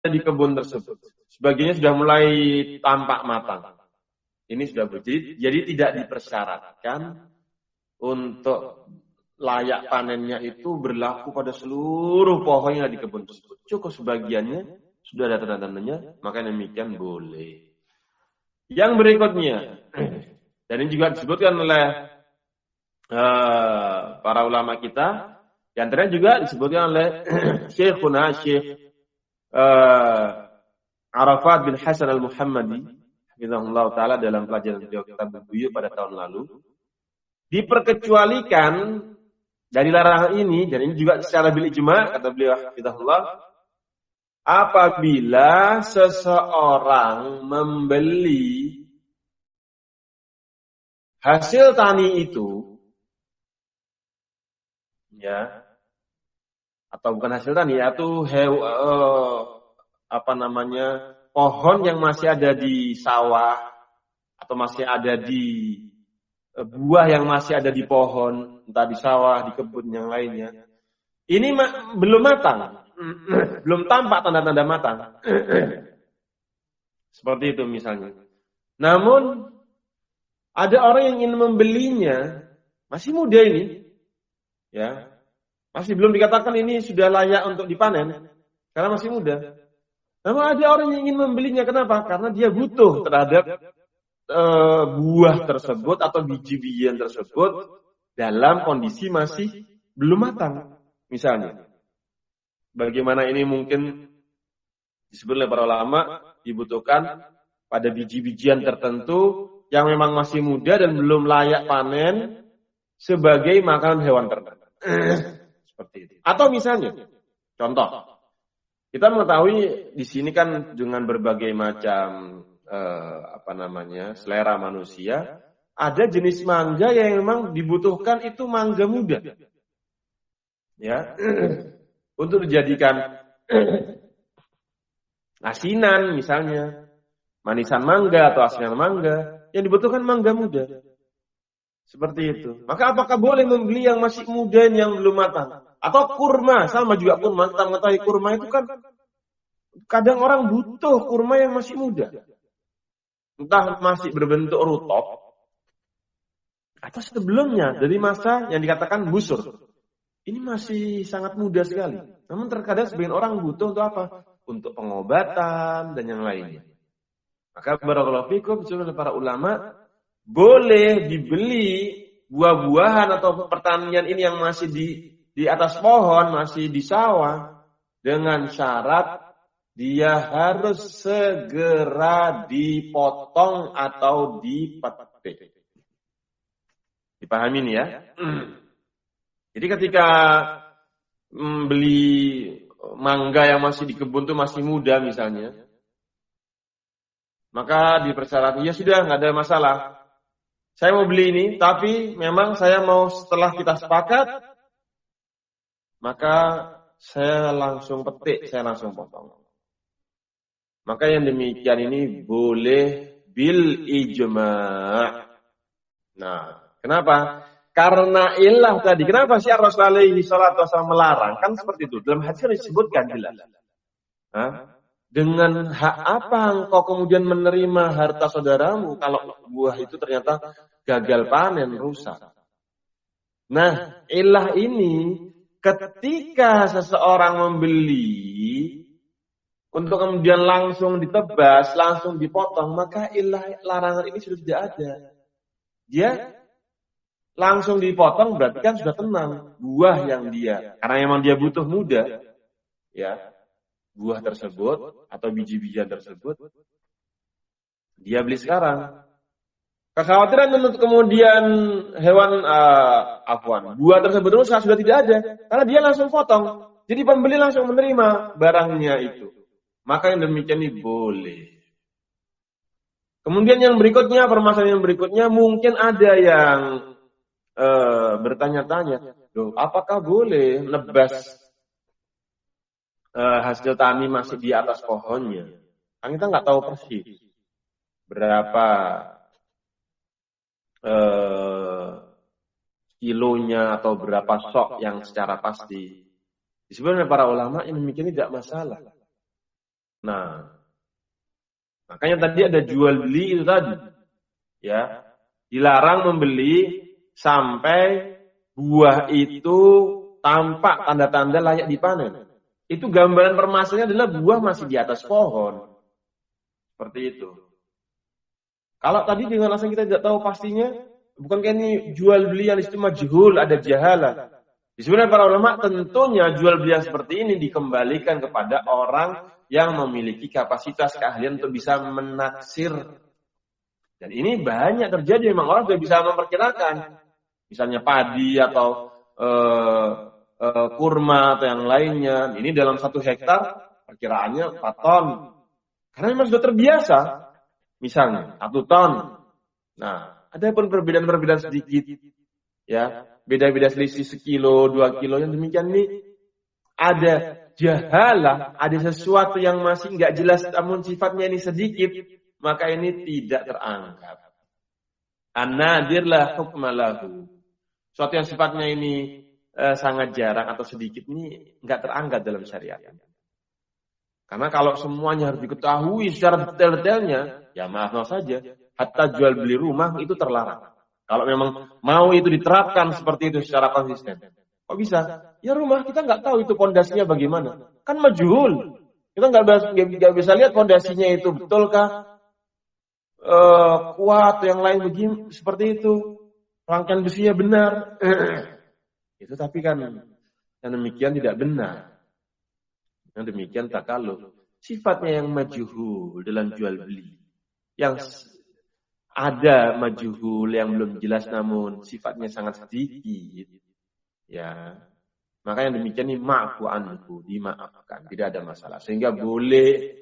di kebun tersebut. Sebagiannya sudah mulai tampak matang. Ini sudah berdiri, jadi tidak dipersyaratkan untuk layak panennya itu berlaku pada seluruh pohon yang ada di kebun tersebut. Cukup sebagiannya sudah ada tanda-tandanya, maka demikian boleh. Yang berikutnya, dan ini juga disebutkan oleh para ulama kita, yang terakhir juga disebutkan oleh Syekhuna Syekh Arafat bin Hasan al-Muhammadi, hafizahullah ta'ala, dalam pelajaran beliau kitab Buyut pada tahun lalu, diperkecualikan dari larangan ini, dan ini juga secara bil ijma, kata beliau hafizahullah, apabila seseorang membeli hasil tani itu, ya, atau bukan hasil tani, yaitu pohon yang masih ada di sawah atau masih ada di buah yang masih ada di pohon, entah di sawah, di kebun yang lainnya. Ini belum matang, belum tampak tanda-tanda matang. Seperti itu misalnya. Namun ada orang yang ingin membelinya, masih muda ini, ya, masih belum dikatakan ini sudah layak untuk dipanen, karena masih muda. Namun ada orang yang ingin membelinya, kenapa? Karena dia butuh terhadap buah tersebut atau biji-bijian tersebut dalam kondisi masih belum matang, misalnya. Bagaimana ini mungkin disebut oleh para ulama dibutuhkan pada biji-bijian tertentu yang memang masih muda dan belum layak panen sebagai makanan hewan ternak. Seperti itu. Atau misalnya, contoh, kita mengetahui di sini kan dengan berbagai macam selera manusia, ada jenis mangga yang memang dibutuhkan itu mangga muda, ya, untuk dijadikan asinan misalnya, manisan mangga atau asinan mangga, yang dibutuhkan mangga muda, seperti itu. Maka apakah boleh membeli yang masih muda yang belum matang? Atau kurma, sama juga kurma, kita mengetahui kurma itu kan kadang orang butuh kurma yang masih muda. Entah masih berbentuk rutop, atau sebelumnya dari masa yang dikatakan busur. Ini masih sangat muda sekali. Namun terkadang sebagian orang butuh untuk apa? Untuk pengobatan dan yang lainnya. Maka barakallahu fikum, oleh para ulama, boleh dibeli buah-buahan atau pertanian ini yang masih di atas pohon, masih di sawah, dengan syarat dia harus segera dipotong atau dipetik. Dipahami nih ya? Jadi ketika beli mangga yang masih di kebun itu masih muda misalnya, maka dipersyaratkan, ya sudah, nggak ada masalah. Saya mau beli ini, tapi memang saya mau setelah kita sepakat, maka saya langsung petik, saya langsung potong. Maka yang demikian ini boleh bil ijma'. Nah, kenapa? Karena ilah tadi. Kenapa sih Rasulullah SAW melarang? Kan seperti itu. Dalam hadis disebutkan jelas. Dengan hak apa engkau kemudian menerima harta saudaramu kalau buah itu ternyata gagal panen, rusak? Nah, ilah ini ketika seseorang membeli untuk kemudian langsung ditebas, langsung dipotong, maka ilah larangan ini sudah tidak ada. Dia langsung dipotong berarti kan sudah tenang buah yang dia, karena memang dia butuh muda, ya, buah tersebut atau biji-bijian tersebut dia beli sekarang. Kekhawatiran untuk kemudian buah tersebut rusak sudah tidak ada, karena dia langsung potong. Jadi pembeli langsung menerima barangnya itu. Maka yang demikian ini boleh. Kemudian yang berikutnya, permasalahan yang berikutnya, mungkin ada yang bertanya-tanya, loh, apakah boleh nebas hasil tani masih di atas pohonnya? Kan kita nggak tahu persis berapa kilonya atau berapa sok yang secara pasti. Sebenarnya para ulama yang demikian tidak masalah. Nah, makanya tadi ada jual beli itu tadi. Ya, dilarang membeli sampai buah itu tampak tanda-tanda layak dipanen. Itu gambaran permasalahannya adalah buah masih di atas pohon. Seperti itu. Kalau tadi dengan alasan kita tidak tahu pastinya, bukankah ini jual beli yang itu majhul, ada jahalah. Sebenarnya para ulama tentunya jual beli yang seperti ini dikembalikan kepada orang yang memiliki kapasitas keahlian untuk bisa menaksir. Dan ini banyak terjadi, memang orang sudah bisa memperkirakan. Misalnya padi atau kurma atau yang lainnya. Ini dalam 1 hektar perkiraannya 4 ton. Karena memang sudah terbiasa. Misalnya 1 ton. Nah, ada pun perbedaan-perbedaan sedikit. Ya, beda-beda selisih sekilo, 2 kilo. Yang demikian ini ada jahalah, ada sesuatu yang masih nggak jelas, namun sifatnya ini sedikit, maka ini tidak teranggap. An-nadir la hukma lahu. Suatu yang sifatnya ini sangat jarang atau sedikit ini nggak teranggap dalam syariat. Karena kalau semuanya harus diketahui secara detail-detailnya, ya maaf saja, hatta jual beli rumah itu terlarang. Kalau memang mau itu diterapkan seperti itu secara konsisten. Kok bisa? Ya rumah kita nggak tahu itu pondasinya bagaimana. Kan majhul. Kita nggak bisa lihat pondasinya itu betulkah kuat, yang lain begini seperti itu. Rangkaian besinya benar. Itu tapi kan yang demikian tidak benar. Yang demikian takaluf. Sifatnya yang majhul dalam jual beli. Yang ada majhul yang belum jelas namun sifatnya sangat sedikit. Ya. Maka yang demikian ini ma'fu anhu, dimaafkan, tidak ada masalah. Sehingga boleh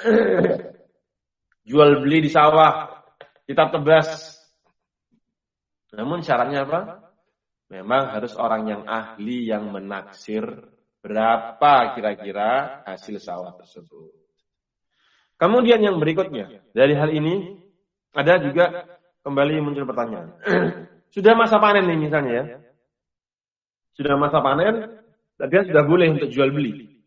jual beli di sawah, kita tebas. Namun syaratnya apa? Memang harus orang yang ahli yang menaksir berapa kira-kira hasil sawah tersebut. Kemudian yang berikutnya, dari hal ini ada juga kembali muncul pertanyaan. Sudah masa panen nih misalnya ya. Sudah masa panen, dia sudah boleh untuk jual beli.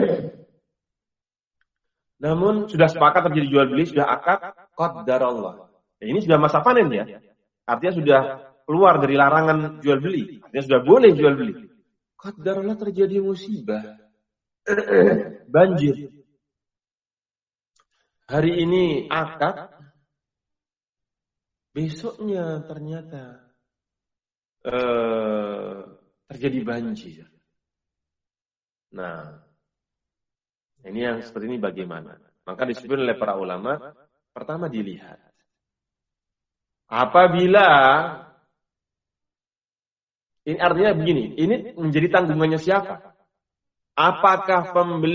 Namun sudah sepakat terjadi jual beli, sudah akad qadarullah. Ini sudah masa panen ya. Artinya sudah keluar dari larangan jual beli. Artinya sudah boleh jual beli. Qadarullah terjadi musibah. Banjir. Hari ini akad, besoknya ternyata terjadi banjir. Nah, ini yang seperti ini bagaimana? Maka disebut oleh para ulama, pertama dilihat. Apabila, ini artinya begini, ini menjadi tanggungannya siapa? Apakah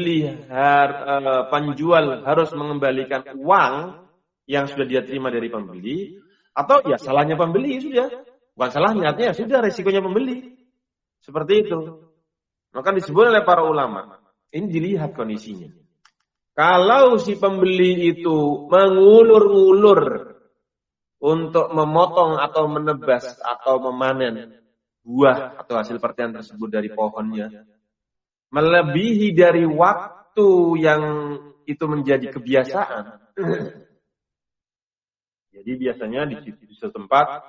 penjual harus mengembalikan uang yang sudah dia terima dari pembeli, atau ya salahnya pembeli sudah, bukan salahnya, artinya sudah resikonya pembeli. Seperti itu. Maka disebut oleh para ulama. Ini dilihat kondisinya. Kalau si pembeli itu mengulur-ngulur untuk memotong atau menebas atau memanen buah atau hasil pertanian tersebut dari pohonnya, melebihi dari waktu yang itu menjadi kebiasaan. Jadi biasanya di suatu tempat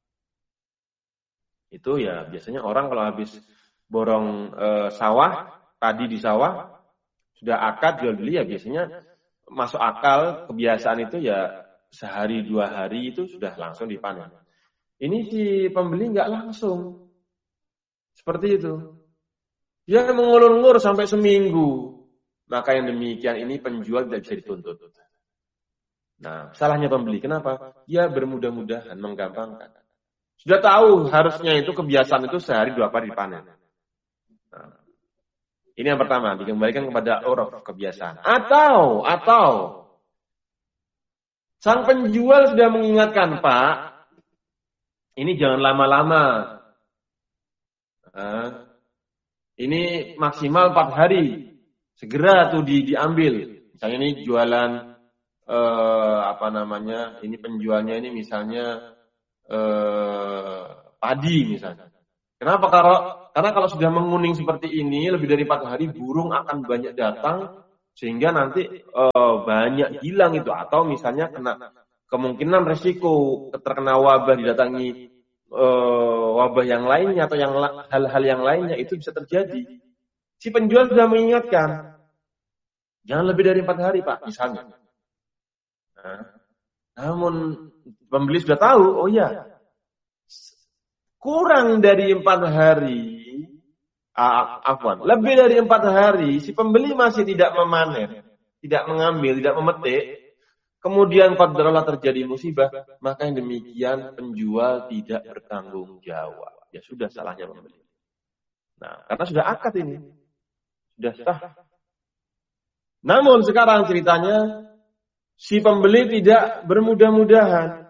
itu ya biasanya orang kalau habis borong sawah, tadi di sawah, sudah akad jual beli ya biasanya masuk akal kebiasaan itu ya sehari 2 hari itu sudah langsung dipanen. Ini si pembeli nggak langsung. Seperti itu. Dia mengulur-ngulur sampai seminggu. Maka yang demikian ini penjual tidak bisa dituntut. Nah, salahnya pembeli. Kenapa? Dia bermudah-mudahan, menggampangkan. Sudah tahu harusnya itu kebiasaan itu sehari 2 kali dipanen. Nah, ini yang pertama, dikembalikan kepada uruf kebiasaan. Atau sang penjual sudah mengingatkan, Pak, ini jangan lama-lama. Ini maksimal 4 hari. Segera tuh diambil. Misalnya ini jualan ini penjualnya ini misalnya padi misalnya. Kenapa? Karena kalau sudah menguning seperti ini lebih dari 4 hari burung akan banyak datang Sehingga nanti banyak hilang itu, atau misalnya kena kemungkinan resiko terkena wabah, didatangi wabah yang lainnya atau hal-hal yang lainnya itu bisa terjadi. Si penjual sudah mengingatkan, jangan lebih dari 4 hari Pak, misalnya. Nah, namun pembeli sudah tahu, oh ya, kurang dari 4 hari, lebih dari 4 hari, si pembeli masih tidak memanen, tidak mengambil, tidak memetik, kemudian qadarullah terjadi musibah, maka yang demikian penjual tidak bertanggung jawab. Ya sudah, salahnya pembeli. Nah, karena sudah akad ini, sudah sah. Namun sekarang ceritanya, si pembeli tidak bermudah-mudahan.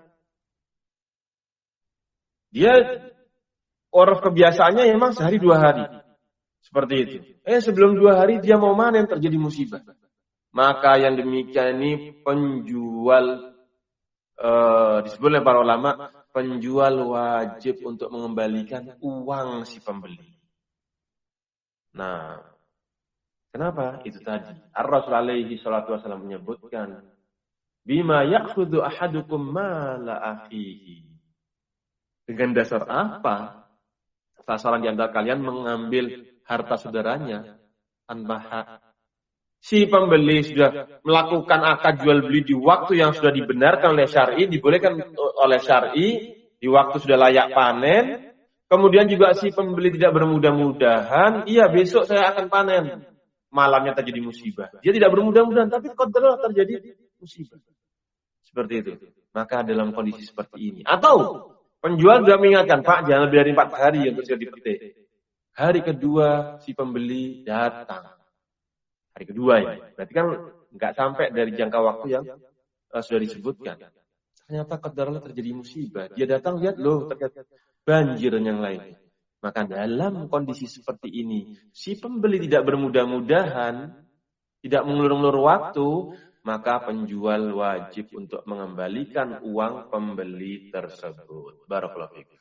Dia orang kebiasaannya memang sehari 2 hari. Seperti itu. Sebelum 2 hari dia mau manen, terjadi musibah. Maka yang demikian ini penjual, disebut oleh para ulama, penjual wajib untuk mengembalikan uang si pembeli. Nah, kenapa? Itu tadi. Ar-Rasul alaihi salatu wasallam menyebutkan, bima ya'khudhu ahadukum mala akhihi. Dengan dasar apa sasaran di antara kalian mengambil harta saudaranya tanpa hak? Si pembeli sudah melakukan akad jual beli di waktu yang sudah dibenarkan oleh syar'i, dibolehkan oleh syar'i, di waktu sudah layak panen. Kemudian juga si pembeli tidak bermudah-mudahan, iya besok saya akan panen. Malamnya terjadi musibah. Dia tidak bermudah-mudahan, tapi qadarullah terjadi musibah. Seperti itu. Maka dalam kondisi seperti ini. Atau penjual sudah mengingatkan, Pak, jangan lebih dari 4 hari untuk saya dipetik. Hari kedua si pembeli datang. Hari kedua ya. Berarti kan nggak sampai dari jangka waktu yang sudah disebutkan. Ternyata qadarullah terjadi musibah. Dia datang, lihat loh, ternyata banjir dan yang lain. Maka dalam kondisi seperti ini, si pembeli tidak bermudah-mudahan, tidak mengulur-ulur waktu, maka penjual wajib untuk mengembalikan uang pembeli tersebut. Barakallahu fiik.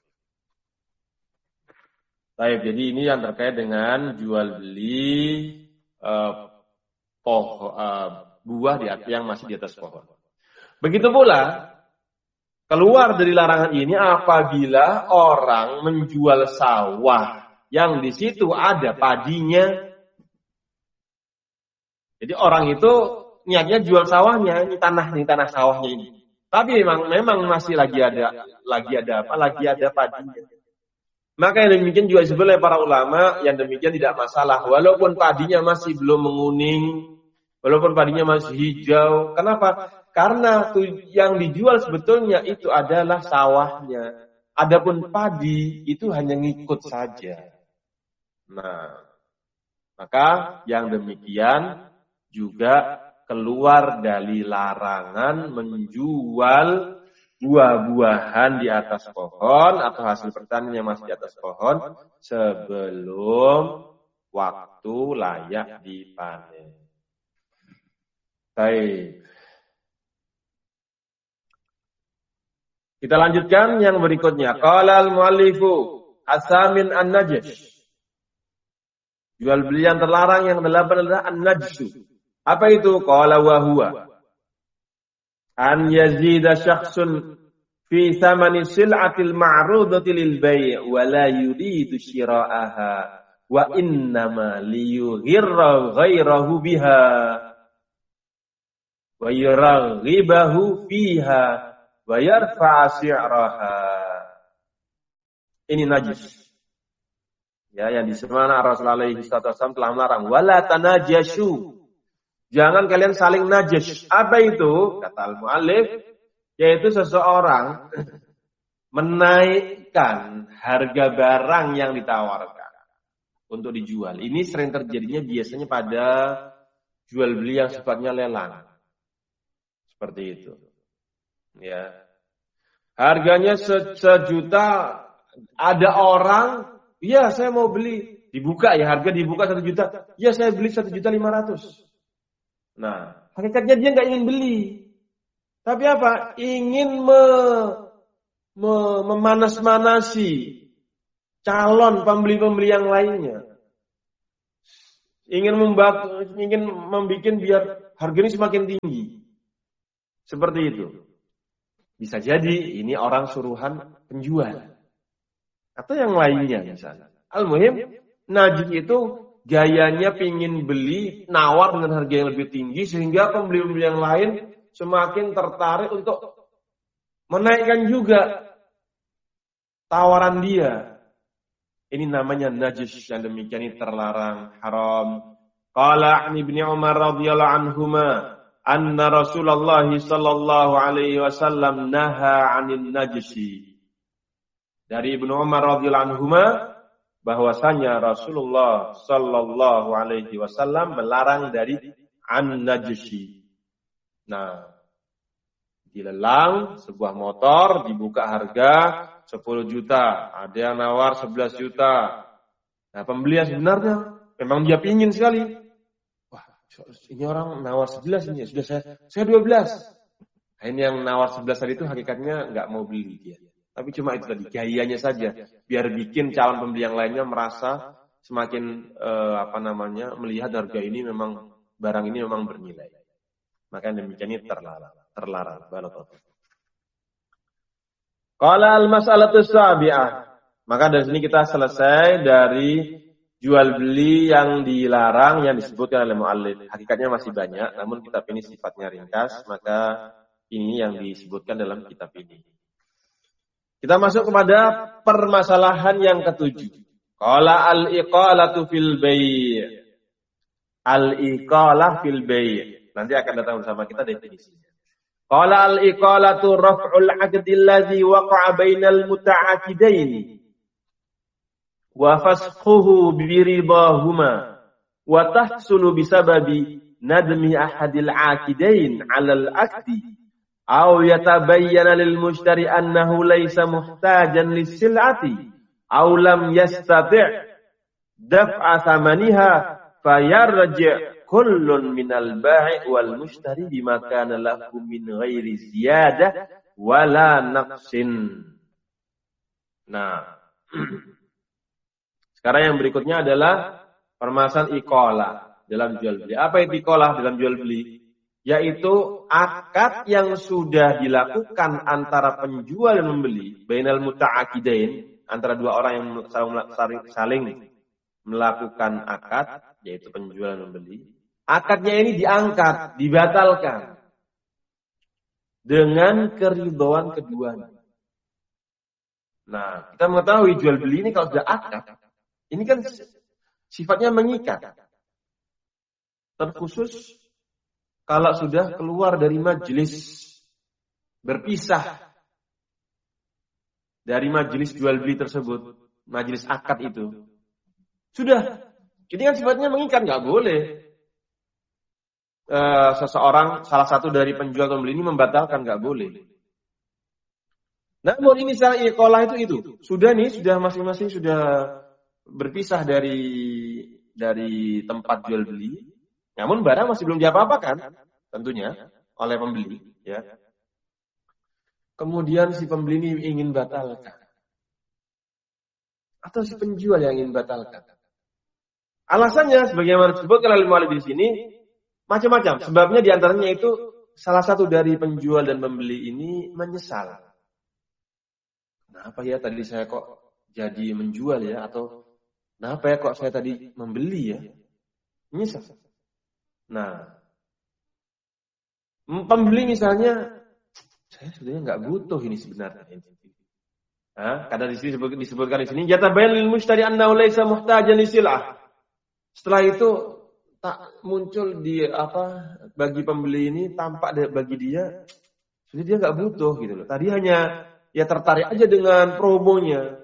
Baik, jadi ini yang terkait dengan jual beli buah yang masih di atas pohon. Begitu pula keluar dari larangan ini apabila orang menjual sawah yang di situ ada padinya. Jadi orang itu niatnya jual sawahnya, ini tanah sawahnya ini. Tapi memang masih lagi ada padinya. Maka yang demikian juga disebut oleh para ulama, yang demikian tidak masalah walaupun padinya masih belum menguning, walaupun padinya masih hijau. Kenapa? Karena yang dijual sebetulnya itu adalah sawahnya. Adapun padi itu hanya ngikut saja. Nah, maka yang demikian juga keluar dari larangan menjual buah-buahan di atas pohon atau hasil pertanian yang masih di atas pohon sebelum waktu layak dipanen. Baik. Kita lanjutkan yang berikutnya. Qala al-muallifu asamin an-najsh. Jual beli yang terlarang yang ke-8 adalah an-najsu. Apa itu? Qala wa huwa an yazida syakhsun fi thamani sil'atil ma'rudati lil bai' wa la yuridu shira'aha wa innama liyughirra ghairahu biha wa yuraghibahu fiha wa yarfa'a si'raha. Ini najis. Ya, yang disebutkan Rasulullah SAW telah melarang wala tanajashu. Jangan kalian saling najis. Apa itu? Kata al-mu'allif, yaitu seseorang menaikkan harga barang yang ditawarkan untuk dijual. Ini sering terjadinya biasanya pada jual beli yang sifatnya lelang. Seperti itu. Ya. Harganya sejuta, ada orang, ya saya mau beli, dibuka ya, harga dibuka 1 juta, ya saya beli 1.500.000. Nah, hakikatnya dia nggak ingin beli. Tapi apa? Ingin memanas-manasi calon pembeli-pembeli yang lainnya. ingin membuat biar harga ini semakin tinggi. Seperti itu. Bisa jadi ini orang suruhan penjual. Atau yang lainnya misalnya. Al-muhim, najis itu gayanya pingin beli, nawar dengan harga yang lebih tinggi, sehingga pembeli-pembeli yang lain semakin tertarik untuk menaikkan juga tawaran dia. Ini namanya najis, yang demikian ini terlarang, haram. Qala Ibnu Umar radhiyallahu anhuma anna Rasulullah sallallahu alaihi wasallam naha 'anil najisi. Dari Ibnu Umar radhiyallahu anhuma bahwasanya Rasulullah sallallahu alaihi wasallam melarang dari an-najisi. Nah, dilelang sebuah motor dibuka harga 10 juta, ada yang nawar 11 juta. Nah, pembeli yang sebenarnya memang dia pingin sekali. Wah, ini orang nawar 11 ini, sudah saya 12. Nah, ini yang nawar 11 tadi itu hakikatnya nggak mau beli dia. Tapi cuma itu tadi, gayanya saja. Biar bikin calon pembeli yang lainnya merasa semakin melihat harga ini memang, barang ini memang bernilai. Maka demikian ini terlarang. Barakallahu. Qala al-mas'alatu sabi'ah. Maka dari sini kita selesai dari jual beli yang dilarang yang disebutkan oleh muallif. Hakikatnya masih banyak, namun kitab ini sifatnya ringkas, maka ini yang disebutkan dalam kitab ini. Kita masuk kepada permasalahan yang ketujuh. Qala al-iqalatu fil bai'. Al-iqalah fil bai'. Nanti akan datang bersama kita definisinya. Qala al-iqalatu raf'ul 'aqdi alladhi waqa'a bainal muta'aqidaini wa fasquhu bi ridahuma wa tahsulu bisababi nadmi ahadil 'aqidain 'ala al-'aqdi aw yatabayyana lil mushtari annahu laysa muhtajan lis-sil'ati aw lam yastati' daf'a thamaniha fayarji' kullun minal bai' wal mushtari bima kana lahu min ghairi ziyadah wala naqsin. Nah, sekarang yang berikutnya adalah permasalahan iqalah dalam jual beli. Apa itu iqalah dalam jual beli? Yaitu akad yang sudah dilakukan antara penjual dan membeli, bainal muta'aqidain, antara dua orang yang saling melakukan akad, yaitu penjual dan membeli. Akadnya ini diangkat, dibatalkan dengan keridhaan keduanya. Nah, kita mengetahui jual beli ini kalau sudah akad, ini kan sifatnya mengikat. Terkhusus kalau sudah keluar dari majelis, berpisah dari majelis jual beli tersebut, majelis akad itu. Sudah, ini kan sifatnya mengikat, nggak boleh. Seseorang, salah satu dari penjual atau pembeli ini membatalkan, nggak boleh. Namun ini misalnya iqalah itu sudah masing-masing sudah berpisah dari tempat jual beli. Namun barang masih belum diapa-apakan, tentunya oleh pembeli, ya. Kemudian si pembeli ini ingin batalkan, atau si penjual yang ingin batalkan. Alasannya, sebagaimana disebutkan oleh muallif di sini, macam-macam. Sebabnya diantaranya itu salah satu dari penjual dan pembeli ini menyesal. Kenapa ya tadi saya kok jadi menjual ya? Atau kenapa ya kok saya tadi membeli ya? Menyesal. Nah, pembeli misalnya, saya sebenarnya nggak butuh ini sebenarnya. Karena di sini disebutkan di sini, yatabayyan lil mushtari annahu laysa muhtajan li sil'ah. Setelah itu tak muncul bagi pembeli ini, tampak bagi dia sebenarnya dia nggak butuh gitu loh. Tadi hanya ya tertarik aja dengan promonya.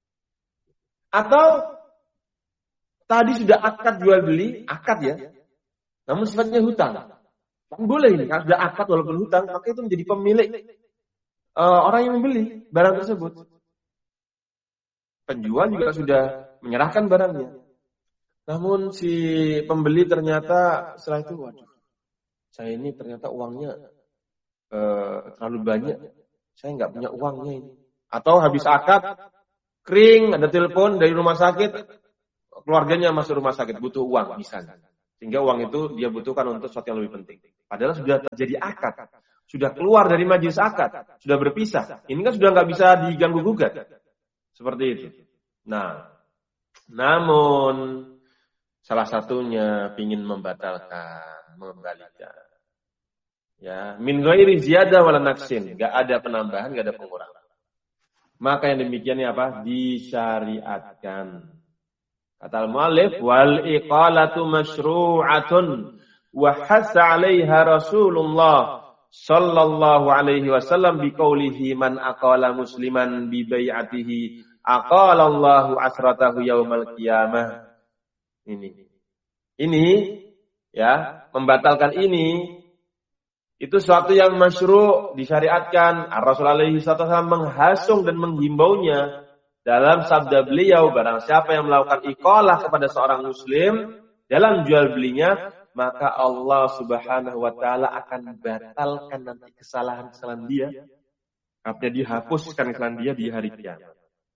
Atau tadi sudah akad jual beli, akad ya. Namun sifatnya hutang. Kan boleh ini, kalau sudah akad walaupun hutang, maka itu menjadi pemilik orang yang membeli barang tersebut. Penjual juga sudah menyerahkan barangnya. Namun si pembeli ternyata setelah itu, waduh, saya ini ternyata uangnya terlalu banyak, saya nggak punya uangnya ini. Atau habis akad, kering, ada telepon dari rumah sakit, keluarganya masuk rumah sakit, butuh uang misalnya. Sehingga uang itu dia butuhkan untuk sesuatu yang lebih penting. Padahal sudah terjadi akad. Sudah keluar dari majelis akad. Sudah berpisah. Ini kan sudah nggak bisa diganggu-gugat. Seperti itu. Nah, namun salah satunya ingin membatalkan, mengembalikan. Ya, min ghairi ziyadah wala naqsin, enggak ada penambahan, enggak ada pengurangan. Maka yang demikian ini apa? Disyariatkan. Kata al-muallif, wal iqalatu masyru'atun wa hasa 'alaiha Rasulullah sallallahu alaihi wasallam biqaulihi man aqala musliman bi bai'atihi aqala Allahu asratahu yaumal qiyamah. Ini ya, membatalkan ini itu suatu yang masyru' disyariatkan. Rasulullah SAW menghasung dan menghimbaunya dalam sabda beliau, barang siapa yang melakukan iqalah kepada seorang muslim dalam jual belinya, maka Allah Subhanahu wa taala akan batalkan nanti kesalahan-kesalahan dia. Artinya dihapuskan kesalahan dia di hari kiamat.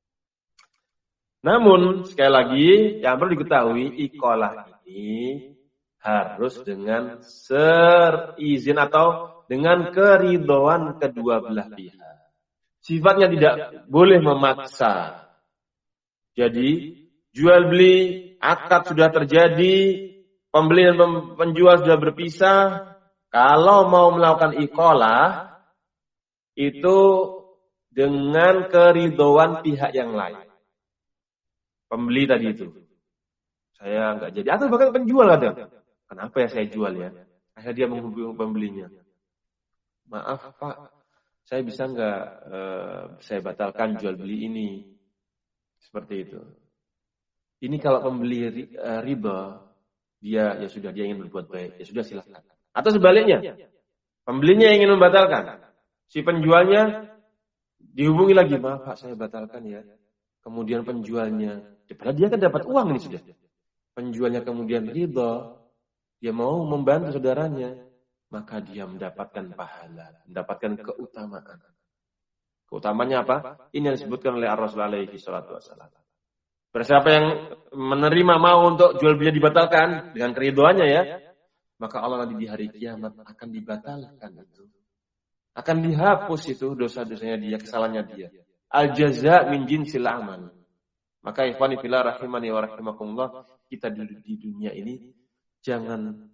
Namun sekali lagi yang perlu diketahui, iqalah ini harus dengan seizin atau dengan keridhaan kedua belah pihak. Sifatnya tidak boleh memaksa. Jadi jual beli, akad sudah terjadi, pembeli dan penjual sudah berpisah. Kalau mau melakukan iqalah itu dengan keridhaan pihak yang lain. Pembeli tadi itu, saya nggak jadi, atau bahkan penjual ada. Kenapa ya saya jual ya? Akhirnya dia menghubungi pembelinya. Maaf Pak, saya bisa nggak saya batalkan jual beli ini? Seperti itu. Ini kalau pembeli riba, dia ya sudah, dia ingin berbuat baik, ya sudah silakan. Atau sebaliknya, pembelinya ingin membatalkan, si penjualnya dihubungi lagi, maaf Pak, saya batalkan ya. Kemudian penjualnya, padahal dia kan dapat uang ini sudah. Penjualnya kemudian riba, dia mau membantu saudaranya, maka dia mendapatkan pahala, mendapatkan keutamaan. Keutamanya apa? Ini yang disebutkan oleh Rasulullah alaihi salatu wasallam. Siapa yang menerima mau untuk jual beli dibatalkan dengan keridhaannya ya, maka Allah nanti di hari kiamat akan dibatalkan itu. Akan dihapus itu dosa-dosanya dia, kesalahannya dia. Al-jaza' min jinsil amal. Maka ikhwani fillah rahimani wa rahimakumullah, kita di dunia ini jangan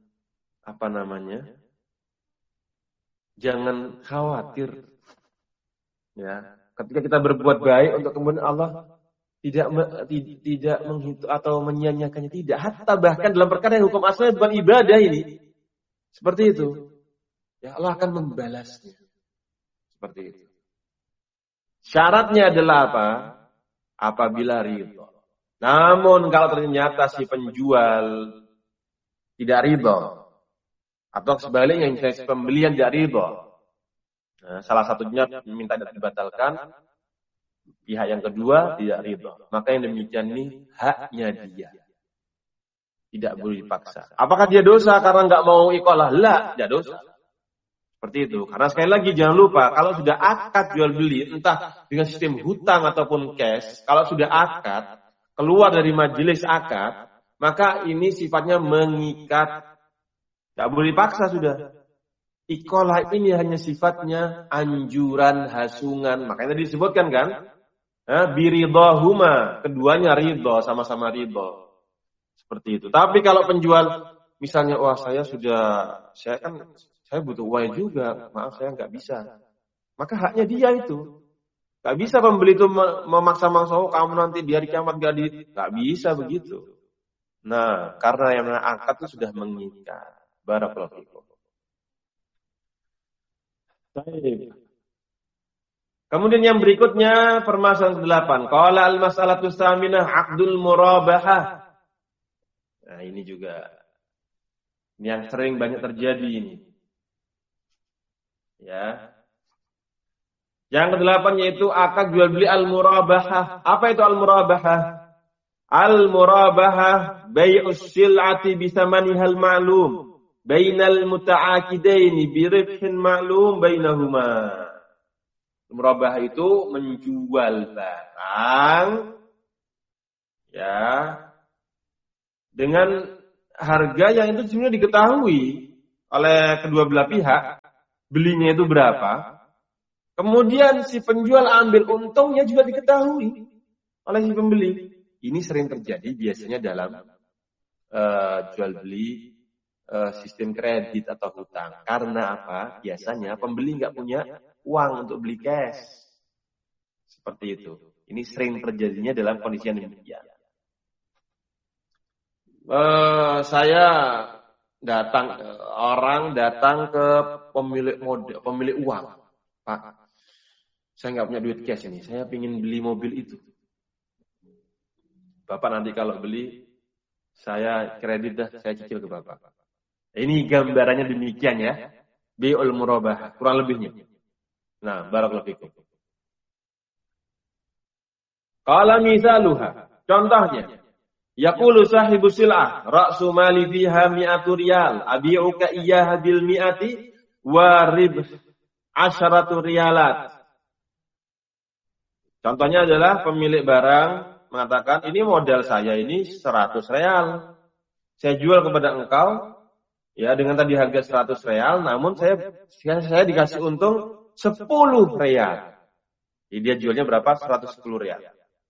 jangan khawatir ya, ketika kita berbuat baik untuk kemudian Allah tidak menghitung atau menyia-nyiakannya, tidak. Hatta bahkan dalam perkara yang hukum asalnya bukan ibadah ini, seperti itu ya, Allah akan membalasnya seperti itu. Syaratnya adalah apa? Apabila ridha. Namun kalau ternyata si penjual tidak ridha, atau sebaliknya misalnya si pembelian tidak ridha, nah, salah satunya minta dibatalkan, pihak yang kedua tidak ridha, maka yang demikian ini haknya dia, tidak boleh dipaksa. Apakah dia dosa karena nggak mau iqalah? La, tidak dosa. Seperti itu. Karena sekali lagi jangan lupa, kalau sudah akad jual beli, entah dengan sistem hutang ataupun cash, kalau sudah akad, keluar dari majelis akad, maka ini sifatnya mengikat. Tidak boleh dipaksa sudah. Iqalah ini hanya sifatnya anjuran, hasungan. Makanya tadi disebutkan kan, biridahuma, keduanya ridha, sama-sama ridha. Seperti itu. Tapi kalau penjual, misalnya, wah saya butuh uang juga, maaf saya nggak bisa. Maka haknya dia itu. Nggak bisa pembeli itu memaksa-maksa, oh kamu nanti di hari kiamat nggak bisa begitu. Nah, karena yang namanya akad itu sudah mengikat. Barakallahu fikum. Baik. Kemudian yang berikutnya permasalahan ke-8. Qala al-mas'alatu tsaminah 'aqdul murabahah. Nah, ini juga yang sering banyak terjadi ini. Ya. Yang ke-8 yaitu akad jual beli al-murabahah. Apa itu al-murabahah? Al-murabahah bai'us sil'ati bi thamanihal ma'lum bainal muta'aqidaini bi ribhin ma'lum bainahuma. Murabahah itu menjual barang ya dengan harga yang itu sebenarnya diketahui oleh kedua belah pihak, belinya itu berapa. Kemudian si penjual ambil untungnya juga diketahui oleh si pembeli. Ini sering terjadi biasanya dalam jual beli sistem kredit atau hutang. Karena apa? Biasanya pembeli nggak punya uang untuk beli cash. Seperti itu. Ini sering terjadinya dalam kondisi yang demikian. Saya orang datang ke pemilik uang. Pak, saya nggak punya duit cash ini. Saya ingin beli mobil itu. Bapak nanti kalau beli, saya kredit dah, saya cicil ke Bapak. Ini gambarannya demikian ya. Bi'ul murabah, kurang lebihnya. Nah, barakallahu fikum. Qala misaluha. Contohnya, yaqulu sahibu sil'ah, ra'su mali fiha mi'atu riyal, abi'uka iyyaha bil mi'ati wa ribh 'asharatu riyalat. Contohnya adalah pemilik barang mengatakan, ini modal saya ini 100 real. Saya jual kepada engkau ya dengan tadi harga 100 real, namun saya dikasih untung 10 real. Jadi dia jualnya berapa? 110 real.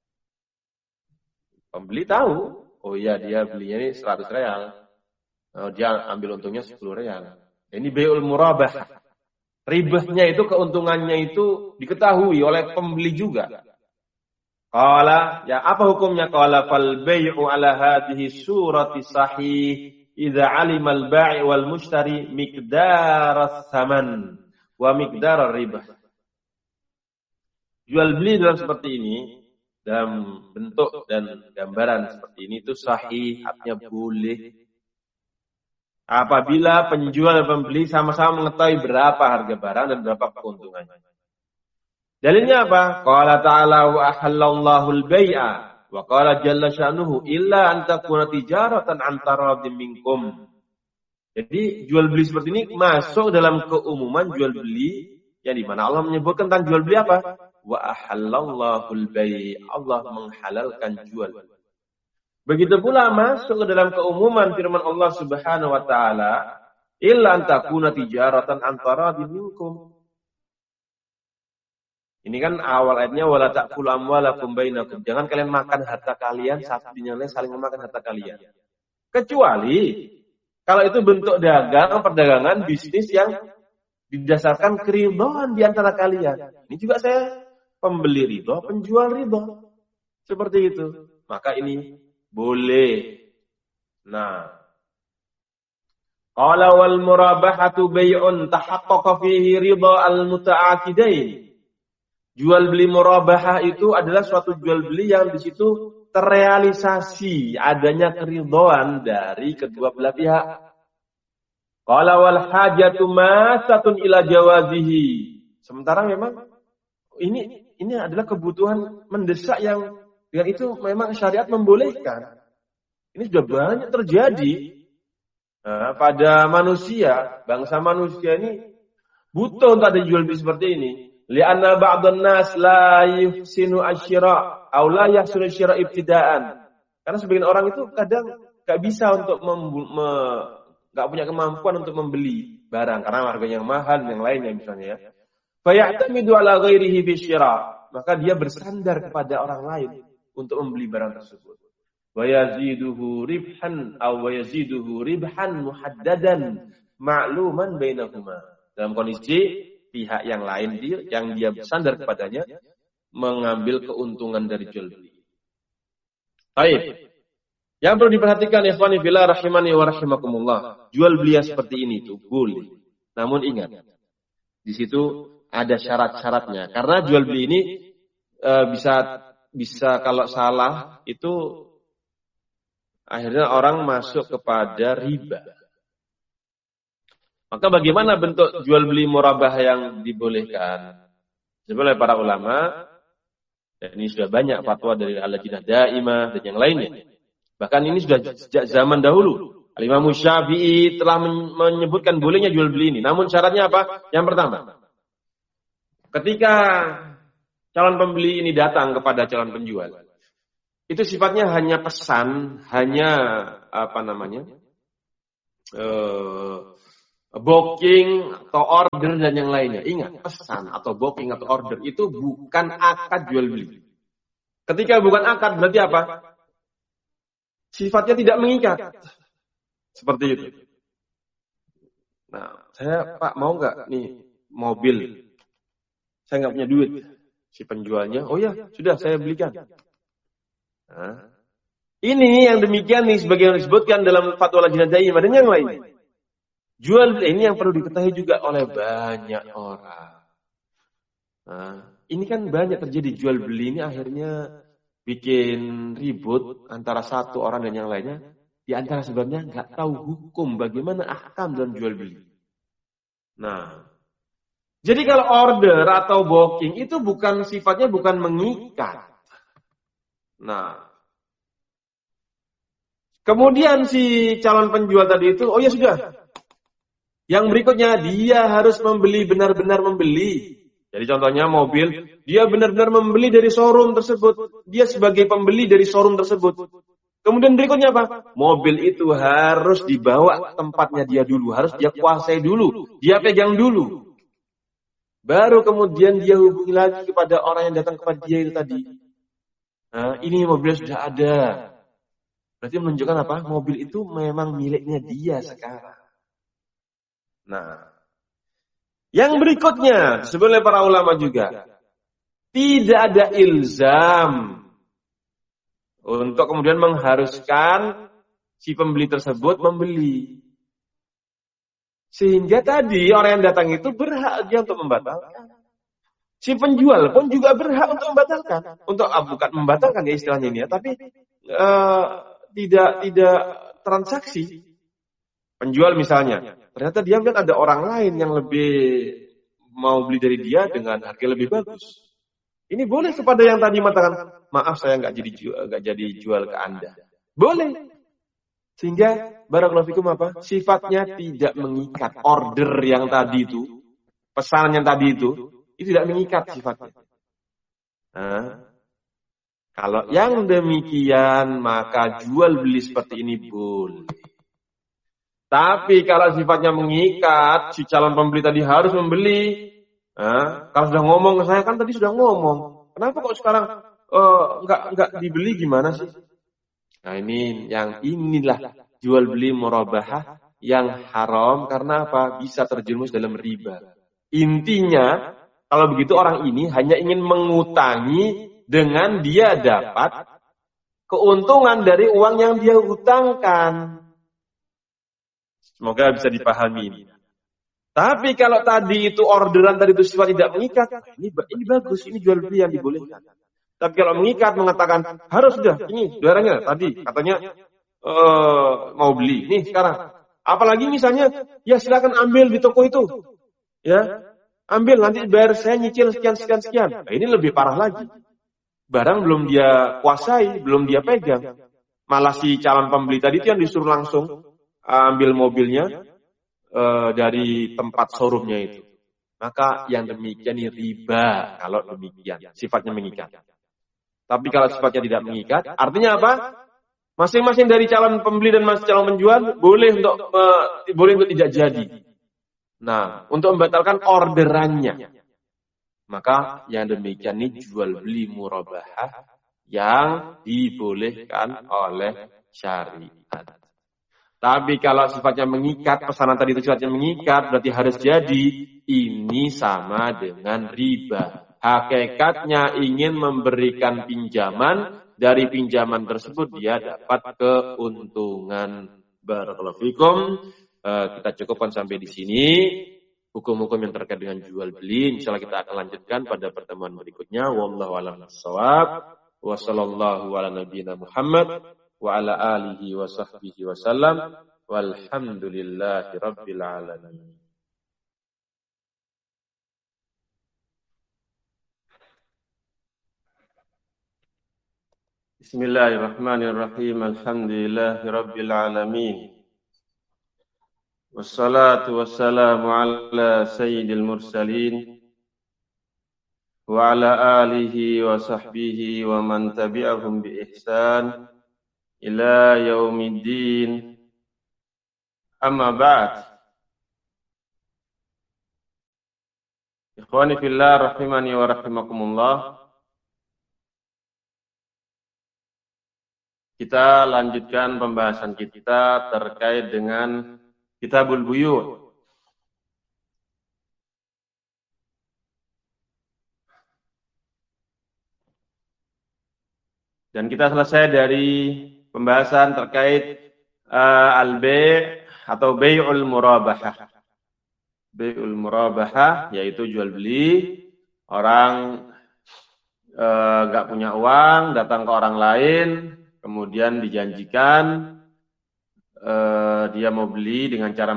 Pembeli tahu, oh iya dia belinya ini 100 real. Oh, dia ambil untungnya 10 real. Ini bai'ul murabah. Ribahnya itu, keuntungannya itu diketahui oleh pembeli juga. Qala, ya apa hukumnya? Qala fal bai'u ala hadhihi surati sahih idza 'alima al-bai' wal mushtari miqdar ats-tsaman wa miqdar ar-ribah. Jual beli dalam seperti ini, dalam bentuk dan gambaran seperti ini itu sahih, artinya boleh. Apabila penjual dan pembeli sama-sama mengetahui berapa harga barang dan berapa keuntungannya. Dalilnya apa? Qala ta'ala wa ahallallahu al-bai'a wa qala jalla sya'nuhu illa an takuna tijaratan an taradin minkum. Jadi jual beli seperti ini masuk dalam keumuman jual beli yang di mana Allah menyebutkan tentang jual beli apa? Wa ahallallahu al-bai'. Allah menghalalkan jual beli. Begitu pula masuk ke dalam keumuman firman Allah Subhanahu wa taala, illa an takuna tijaratan antara minkum. Ini kan awal ayatnya wala ta'kulu amwalakum bainakum. Jangan kalian makan harta kalian satu dengan lain, saling memakan harta kalian. Kecuali kalau itu bentuk dagang, perdagangan, bisnis yang didasarkan keridhaan di antara kalian. Ini juga saya pembeli ridho, penjual ridho. Seperti itu. Maka ini boleh. Nah, qala wal murabahatu bai'un tahaqqaqa fihi ridha al-muta'aqidain. Jual beli murabahah itu adalah suatu jual beli yang di situ terrealisasi adanya keridhaan dari kedua belah pihak. Qala wal hajatu masatun ila jawazihi. Sementara memang ini adalah kebutuhan mendesak yang dengan itu memang syariat membolehkan. Ini sudah banyak terjadi pada manusia. Bangsa manusia ini butuh untuk ada jual beli seperti ini. Li'anna ba'dhan nas la yuhsinu asy-syira' aw la yahsinu asy-syira' ibtida'an. Karena sebagian orang itu kadang enggak bisa untuk enggak punya kemampuan untuk membeli barang karena harganya yang mahal dan yang lainnya misalnya ya. Fa ya'tamidu 'ala ghairihi fi syira'. Maka dia bersandar kepada orang lain untuk membeli barang tersebut. Wa yaziduhu ribhan aw wa yaziduhu ribhan muhaddadan ma'luman bainahuma. Dalam kondisi pihak yang lain yang dia bersandar kepadanya mengambil keuntungan dari jual beli. Baik. Yang perlu diperhatikan ikhwani fillah rahimani wa rahimakumullah, jual beli yang seperti ini itu boleh. Namun ingat, di situ ada syarat-syaratnya. Karena jual beli ini bisa kalau salah itu akhirnya orang masuk kepada riba. Maka bagaimana bentuk jual beli murabah yang dibolehkan? Sebenarnya para ulama, dan ini sudah banyak fatwa dari Al-Lajnah Daimah dan yang lainnya. Bahkan ini sudah sejak zaman dahulu. Al-Imam Syafi'i telah menyebutkan bolehnya jual beli ini. Namun syaratnya apa? Yang pertama, ketika calon pembeli ini datang kepada calon penjual, itu sifatnya hanya pesan, hanya apa namanya, booking atau order dan yang lainnya. Ingat, pesan atau booking atau order itu bukan akad jual beli. Ketika bukan akad berarti apa? Sifatnya tidak mengikat. Seperti itu. Nah, saya Pak mau nggak nih mobil? Saya nggak punya duit. Si penjualnya, oh ya sudah saya belikan. Nah, ini yang demikian nih sebagaimana disebutkan dalam fatwa Lajnah Daimah dan yang lain. Jual beli ini yang perlu diketahui juga oleh banyak orang. Nah, ini kan banyak terjadi jual beli ini akhirnya bikin ribut antara satu orang dan yang lainnya. Di antara sebabnya nggak tahu hukum bagaimana ahkam dalam jual beli. Nah, jadi kalau order atau booking itu bukan sifatnya bukan mengikat. Nah, kemudian si calon penjual tadi itu, oh ya sudah. Yang berikutnya dia harus membeli benar-benar membeli. Jadi contohnya mobil, dia benar-benar membeli dari showroom tersebut. Dia sebagai pembeli dari showroom tersebut. Kemudian berikutnya apa? Mobil itu harus dibawa tempatnya dia dulu, harus dia kuasai dulu, dia pegang dulu. Baru kemudian dia hubungi lagi kepada orang yang datang kepada dia itu tadi. Nah, ini mobil sudah ada. Berarti menunjukkan apa? Mobil itu memang miliknya dia sekarang. Nah, yang berikutnya sebenarnya para ulama juga tidak ada ilzam untuk kemudian mengharuskan si pembeli tersebut membeli. Sehingga tadi orang yang datang itu berhak dia untuk membatalkan. Si penjual pun juga berhak untuk membatalkan. Untuk bukan membatalkan ya istilahnya ini ya, tapi tidak transaksi. Penjual misalnya, ternyata dia melihat ada orang lain yang lebih mau beli dari dia dengan harga lebih bagus. Ini boleh kepada yang tadi mengatakan, maaf saya nggak jadi jual ke Anda. Boleh. Sehingga barakallahu fikum apa? Sifatnya tidak mengikat. Order yang tadi itu, pesanan yang tadi itu tidak mengikat sifatnya. Nah, kalau yang demikian maka jual beli seperti ini boleh. Tapi kalau sifatnya mengikat, si calon pembeli tadi harus membeli. Nah, kalau sudah ngomong ke saya kan tadi sudah ngomong. Kenapa kok sekarang nggak dibeli gimana sih? Nah inilah jual beli murabahah yang haram karena apa? Bisa terjerumus dalam riba. Intinya kalau begitu orang ini hanya ingin mengutangi dengan dia dapat keuntungan dari uang yang dia hutangkan. Semoga bisa dipahami. Tapi kalau tadi itu orderan tadi itu sifat tidak mengikat, ini bagus, ini jual beli yang dibolehkan. Tapi kalau mengikat mengatakan harus sudah ini barangnya tadi katanya mau beli nih sekarang. Apalagi misalnya ya silakan ambil di toko itu, ya ambil nanti bayar saya nyicil sekian. Nah, ini lebih parah lagi. Barang belum dia kuasai, belum dia pegang, malah si calon pembeli tadi itu yang disuruh langsung ambil mobilnya dari tempat showroomnya itu. Maka yang demikian ini riba kalau demikian sifatnya mengikat. Tapi kalau sifatnya tidak mengikat, artinya apa? Masing-masing dari calon pembeli dan calon penjual boleh untuk tidak jadi. Nah, untuk membatalkan orderannya. Maka yang demikian ini jual beli murabahah yang dibolehkan oleh syariat. Tapi kalau sifatnya mengikat, pesanan tadi itu sifatnya mengikat, berarti harus jadi. Ini sama dengan riba. Hakikatnya ingin memberikan pinjaman, dari pinjaman tersebut dia dapat keuntungan. Barakallahu fikum. Kita cukupkan sampai di sini. Hukum-hukum yang terkait dengan jual beli, insyaallah kita akan lanjutkan pada pertemuan berikutnya. Wallahu a'lam bishawab. Wa sallallahu ala nabiyyina Muhammad wa ala alihi wa sahbihi wa sallam. Walhamdulillahi rabbil alamin. Bismillahirrahmanirrahim. Alhamdulillahi rabbil alamin. Wassalatu wassalamu ala sayyidil mursalin wa ala alihi wa sahbihi wa man tabi'ahum bi ihsan ila yaumiddin. Amma ba'd. Ikhwani fillah rahimani wa rahimakumullah. Kita lanjutkan pembahasan kita terkait dengan Kitabul Buyu'. Dan kita selesai dari pembahasan terkait al-bay' atau bay'ul murabahah. Bay'ul murabahah yaitu jual beli. Orang nggak punya uang, datang ke orang lain, kemudian dijanjikan dia mau beli dengan cara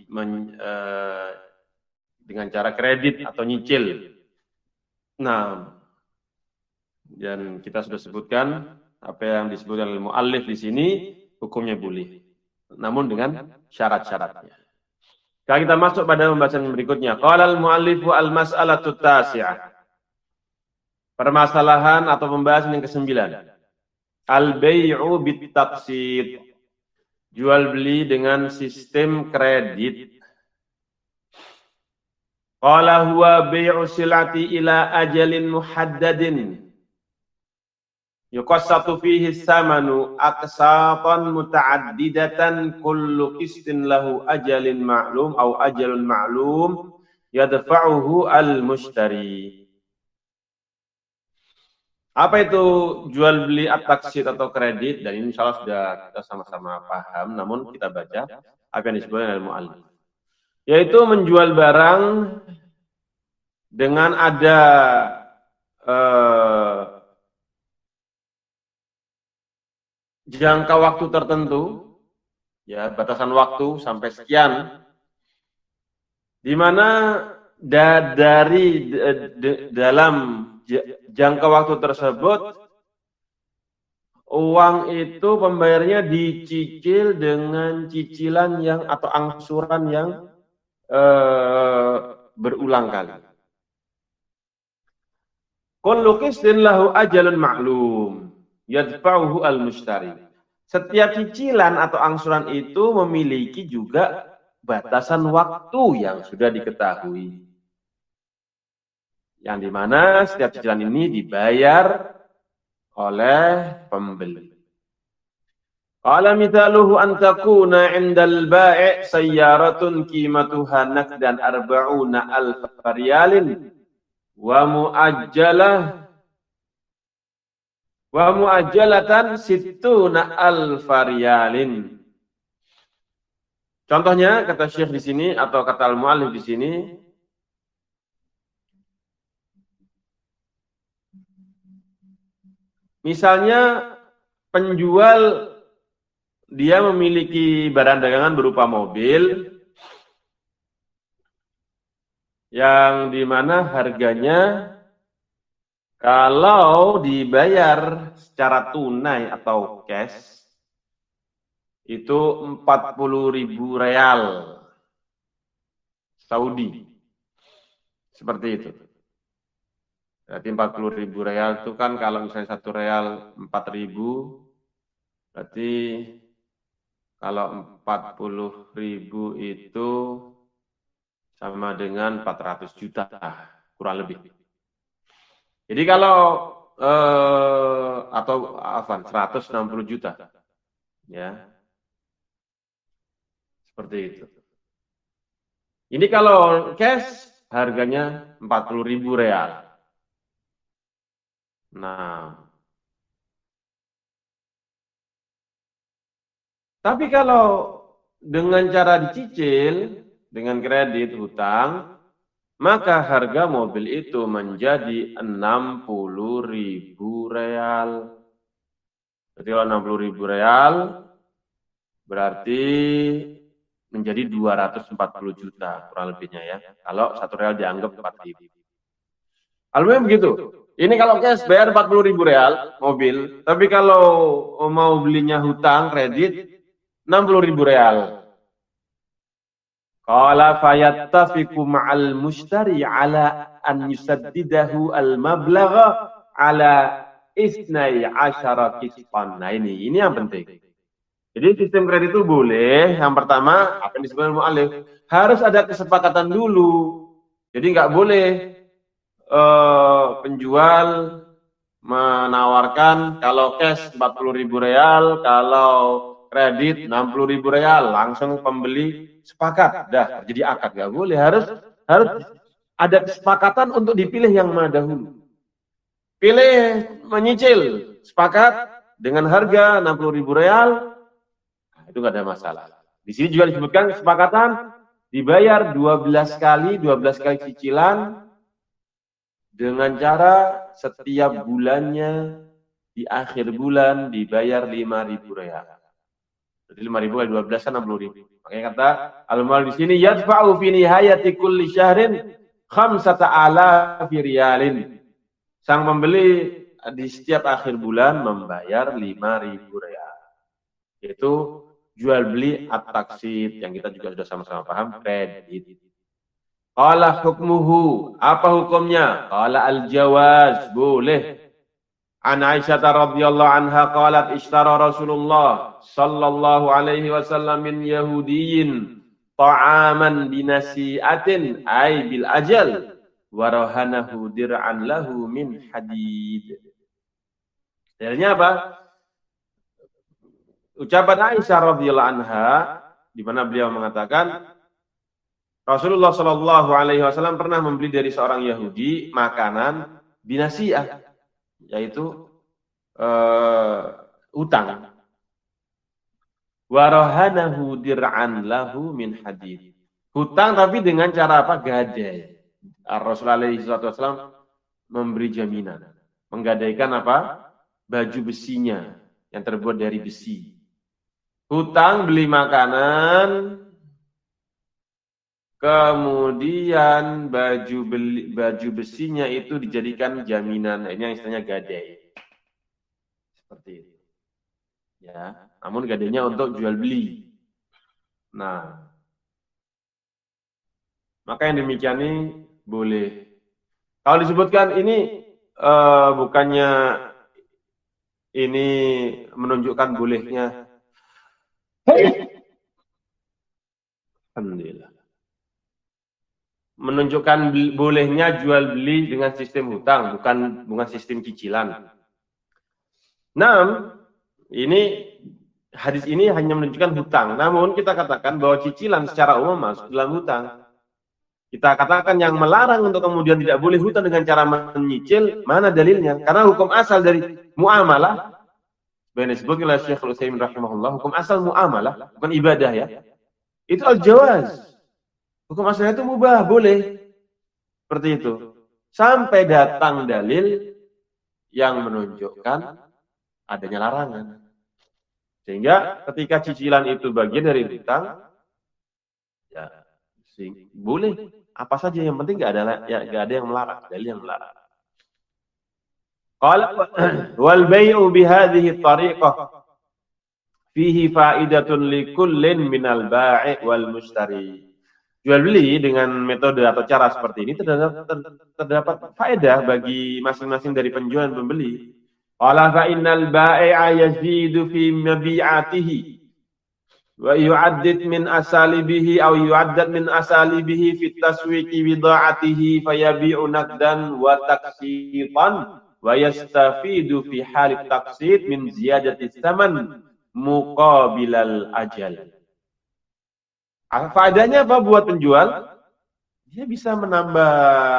dengan cara kredit atau nyicil. Nah, dan kita sudah sebutkan apa yang disebutkan oleh muallif di sini, hukumnya boleh, namun dengan syarat-syaratnya. Sekarang kita masuk pada pembahasan berikutnya. Qala al-muallifu al-mas'alatu tasi'ah. Permasalahan atau pembahasan yang ke-9. Al-bay'u bit-taqsid. Jual beli dengan sistem kredit. Qala huwa bay'u silati ila ajalin muhaddadin. Yuqassatu fihi samanu aqsatan muta'addidatan kullu qistin lahu ajalin ma'lum au ajalun ma'lum yadfa'uhu al-mushtari. Apa itu jual beli at-taqsid atau kredit? Dan ini insyaallah sudah kita sama-sama paham, namun kita baca apa yang disebutkan oleh muallif. Yaitu menjual barang dengan ada jangka waktu tertentu, ya batasan waktu sampai sekian, di mana dari dalam jangka waktu tersebut uang itu pembayarnya dicicil dengan cicilan yang atau angsuran yang berulang kali. Kullu qistin lahu ajalun ma'lum yadfa'uhu al-mushtari. Setiap cicilan atau angsuran itu memiliki juga batasan waktu yang sudah diketahui. Yang dimana setiap cicilan ini dibayar oleh pembeli. Qala mithaluhu an takuna 'indal bai' sayyaratun qimatuha naqdan 40,000 riyalin wa mu'ajjalatan 60,000 riyalin. Contohnya kata Syekh di sini atau kata al-muallif di sini, misalnya penjual dia memiliki barang dagangan berupa mobil yang dimana harganya kalau dibayar secara tunai atau cash itu 40.000 real Saudi. Seperti itu. Berarti 40.000 real itu kan kalau misalnya 1 real 4.000, berarti kalau 40.000 itu sama dengan 400 juta kurang lebih. Jadi kalau atau 160 juta, ya, seperti itu. Ini kalau cash harganya 40.000 real. Nah, tapi kalau dengan cara dicicil, dengan kredit hutang, maka harga mobil itu menjadi 60.000 real. Jadi kalau 60.000 real berarti menjadi 240 juta kurang lebihnya ya. Kalau 1 real dianggap 4.000. Alhamdulillah begitu. Ini kalau cash bayar 40.000 real mobil, tapi kalau mau belinya hutang kredit 60.000 real. Qala fayattafiqu ma'al mushtari ala an yusaddidahu al-mablagha ala isnai asyara qistan. Nah ini yang penting. Jadi sistem kredit itu boleh, yang pertama, apa yang disebut mu'alif, harus ada kesepakatan dulu. Jadi nggak boleh penjual menawarkan kalau cash 40.000 real, kalau kredit 60.000 real, langsung pembeli sepakat, dah terjadi akad. Nggak boleh, harus ada kesepakatan untuk dipilih yang mana dahulu. Pilih menyicil, sepakat dengan harga 60.000 real, nah, itu nggak ada masalah. Di sini juga disebutkan kesepakatan dibayar 12 kali cicilan dengan cara setiap bulannya di akhir bulan dibayar 5.000 real. Jadi 5.000 kali 12 kan 60.000. Makanya kata al-mu'allif di sini yadfa'u fi nihayati kulli syahrin 5,000 riyalin. Sang pembeli di setiap akhir bulan membayar 5.000 real. Itu jual beli at-taqsid yang kita juga sudah sama-sama paham, kredit. Qala hukmuhu, apa hukumnya? Qala al-jawaz, boleh. An Aisyah radhiyallahu anha qalat ishtara Rasulullah sallallahu alaihi wasallam min yahudiyyin ta'aman binasi'atin ay bil ajal warahanahu dir'an lahu min hadid. Dalilnya apa? Ucapan Aisyah radhiyallahu anha di mana beliau mengatakan Rasulullah Shallallahu alaihi wasallam pernah membeli dari seorang Yahudi makanan binasi'ah, yaitu utang. Warahanahu dir'an lahu min hadid. Hutang tapi dengan cara apa? Gadai. Rasulullah SAW memberi jaminan. Menggadaikan apa? Baju besinya yang terbuat dari besi. Hutang beli makanan, kemudian baju besinya itu dijadikan jaminan. Ini yang istilahnya gadai. Seperti itu. Ya, namun gadainya untuk jual beli. Nah, maka yang demikian ini boleh. Kalau disebutkan ini bukannya ini menunjukkan bolehnya. Alhamdulillah. Menunjukkan bolehnya jual beli dengan sistem hutang, bukan sistem cicilan. Nah, ini hadis ini hanya menunjukkan hutang. Namun kita katakan bahwa cicilan secara umum masuk dalam hutang. Kita katakan yang melarang untuk kemudian tidak boleh hutang dengan cara menyicil, mana dalilnya? Karena hukum asal dari muamalah, sebenarnya disebut oleh Syekh Al-Utsaimin rahimahullah, hukum asal muamalah, bukan ibadah ya. Itu al-jawaz. Hukum asalnya itu mubah, boleh. Seperti itu. Sampai datang dalil yang menunjukkan adanya larangan. Sehingga ketika cicilan itu bagian dari hutang, ya boleh. Apa saja yang penting nggak ada yang melarang, dalil yang melarang. Qala wal bai'u bi hadhihi tariqah fihi fa'idatun likullin minal ba'i' wal mushtari. Jual beli dengan metode atau cara seperti ini terdapat faedah bagi masing-masing dari penjual dan pembeli. Qala fa innal ba'i'a yazidu fi mabi'atihi wa yu'addid min asalibihi aw yu'addad min asalibihi fi taswiqi bida'atihi fayabi'u naqdan wa taqsitan wa yastafidu fi halit taqsid min ziyadati tsaman muqabilal ajal. Faedahnya apa buat penjual? Dia bisa menambah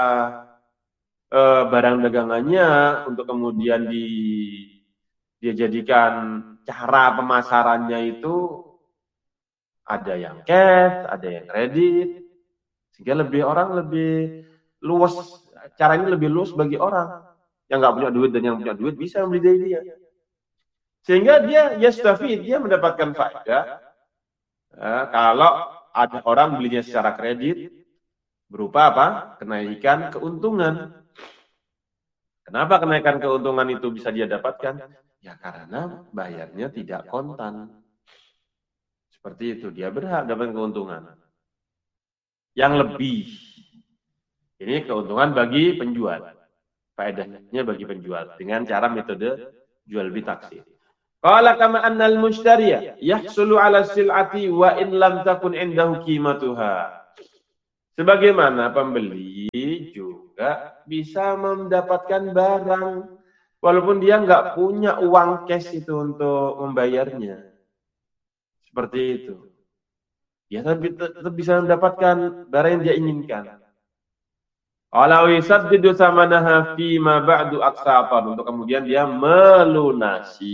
barang dagangannya untuk kemudian dia jadikan cara pemasarannya itu ada yang cash, ada yang kredit, sehingga orang lebih luas, caranya lebih luas bagi orang yang nggak punya duit dan yang punya duit bisa membeli dari dia, sehingga dia yastafid, dia mendapatkan faedah. Kalau ada orang belinya secara kredit berupa apa? Kenaikan keuntungan. Kenapa kenaikan keuntungan itu bisa dia dapatkan? Ya karena bayarnya tidak kontan. Seperti itu, dia berhak dapat keuntungan. yang lebih. Ini keuntungan bagi penjual. Faedahnya bagi penjual dengan cara metode jual beli taksir. Qala kama annal mushtariya yahsulu 'ala sil'ati wa in lam takun 'indahu qimatuha. Sebagaimana pembeli juga bisa mendapatkan barang walaupun dia nggak punya uang cash itu untuk membayarnya. Seperti itu. Dia tetap bisa mendapatkan barang yang dia inginkan. Walau yusaddidu samanaha fi ma ba'du aqsatan, untuk kemudian dia melunasi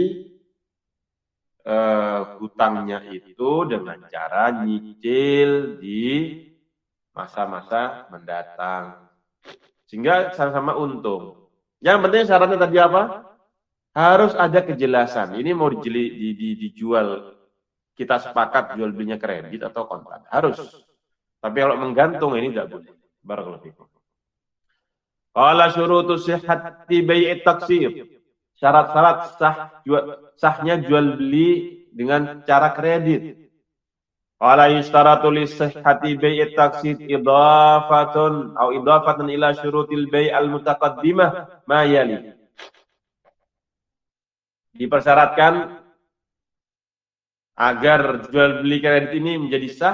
hutangnya itu dengan cara nyicil di masa-masa mendatang. Sehingga sama-sama untung. Yang penting syaratnya tadi apa? Harus ada kejelasan. Ini mau dijual, kita sepakat jual belinya kredit atau kontan. Harus. Tapi kalau menggantung ini tidak boleh. Barakallahu fikum. Qala syurutu sihhati bai'it taksir. Syarat-syarat sahnya jual beli dengan cara kredit. Qala yustaratu li sihhati bai'it taksir idafatan ila syurutil bai' al mutaqaddimah ma yali. Dipersyaratkan agar jual beli kredit ini menjadi sah,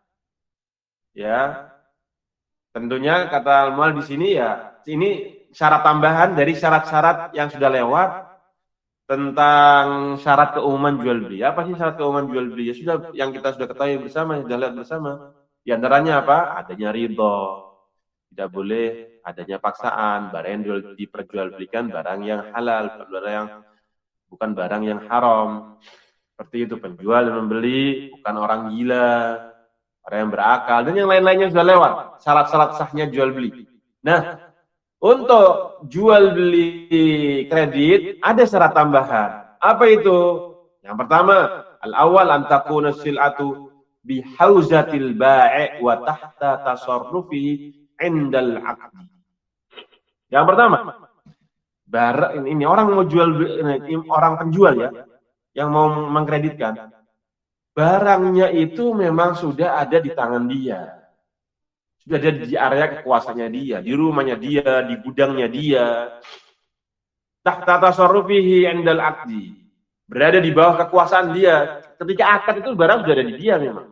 ya tentunya kata al-mu'allif di sini ya ini syarat tambahan dari syarat-syarat yang sudah lewat tentang syarat keumuman jual beli. Apa sih syarat keumuman jual beli? Ya sudah, yang kita sudah ketahui bersama, sudah lihat bersama. Di antaranya apa? Adanya ridho. Tidak boleh adanya paksaan. Barang yang diperjualbelikan barang yang halal, bukan barang yang haram. Seperti itu, penjual dan membeli bukan orang gila, orang yang berakal, dan yang lain-lainnya sudah lewat. Syarat-syarat sahnya jual beli. Nah, untuk jual beli kredit ada syarat tambahan. Apa itu? Yang pertama, al-awwal an takuna sil'atu bihauzatil bai' wa tahta tasarrufihi 'indal 'aqdi. Yang pertama, barang ini orang mau jual beli, orang penjual ya, yang mau mengkreditkan, barangnya itu memang sudah ada di tangan dia. Sudah ada di area kekuasaannya dia, di rumahnya dia, di gudangnya dia. Tahta tasarrufihi 'indal 'aqdi. Berada di bawah kekuasaan dia. Ketika akad itu barang sudah ada di dia memang.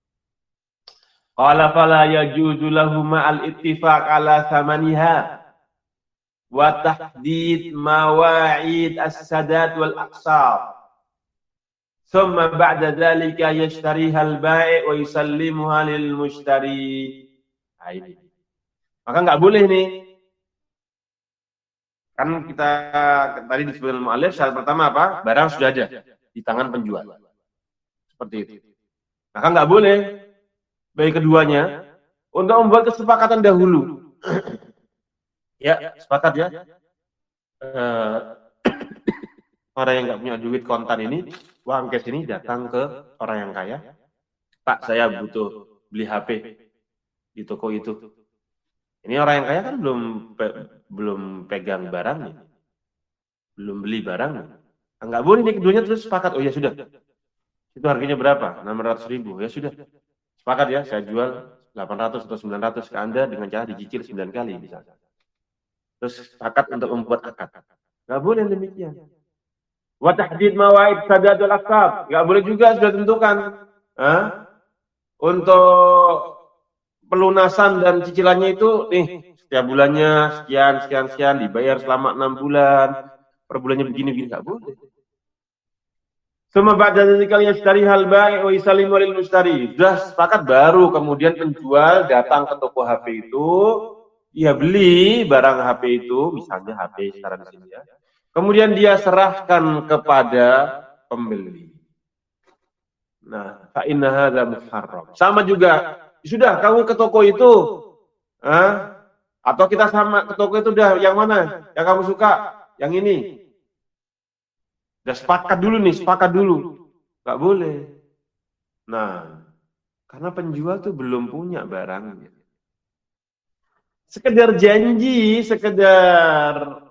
Qala fala yajuzu lahu ma'al ittifaq 'ala thamaniha wa tahdid mawa'id as-sadad wal aqsar. Thumma ba'da dhalika yashtariha al-bai' wa yusallimuha lil mushtari. Nah, ini. Maka nggak boleh nih. Kan kita tadi disebutkan mu'allif, syarat pertama apa? Barang sudah ada di tangan penjual. Seperti itu. Maka nggak boleh bagi keduanya untuk membuat kesepakatan dahulu. Ya, sepakat ya. Orang yang nggak punya duit kontan ini, uang cash ini datang ke orang yang kaya. Pak, saya butuh beli HP di toko itu. Ini orang yang kaya kan belum pegang barangnya, belum beli barangnya. Nggak boleh nih keduanya terus sepakat. Oh ya sudah, itu harganya berapa? 600.000. Ya sudah, sepakat ya, saya jual 800 atau 900 ke Anda dengan cara dicicil 9 kali misalnya. Terus sepakat untuk membuat akad. Nggak boleh demikian. Wa tahdid mawa'id sadadul aqsab. Nggak boleh juga sudah tentukan untuk pelunasan dan cicilannya itu nih setiap bulannya sekian dibayar selama 6 bulan, per bulannya begini nggak boleh. Suma ba'da dzalika yashtari hal bai' wa yusallimu lil mushtari. Sudah sepakat baru kemudian penjual datang ke toko HP itu, dia beli barang HP itu, misalnya HP sekarang di sini ya. Kemudian dia serahkan kepada pembeli. Nah, fa inna hadza muharram. Sama juga, sudah kamu ke toko itu, atau kita sama ke toko itu, udah yang mana? Yang kamu suka? Yang ini. Udah sepakat dulu. Gak boleh. Nah, karena penjual tuh belum punya barangnya. Sekedar janji, sekedar